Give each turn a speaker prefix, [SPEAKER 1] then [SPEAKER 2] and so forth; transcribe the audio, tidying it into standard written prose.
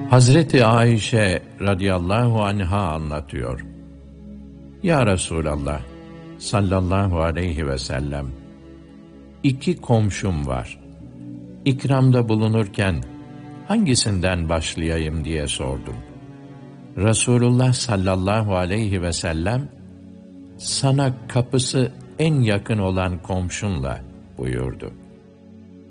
[SPEAKER 1] Hazreti Ayşe radıyallahu anha anlatıyor. Ya Resulallah sallallahu aleyhi ve sellem, 2 komşum var. İkramda bulunurken hangisinden başlayayım diye sordum. Resulullah sallallahu aleyhi ve sellem, sana kapısı en yakın olan komşunla buyurdu.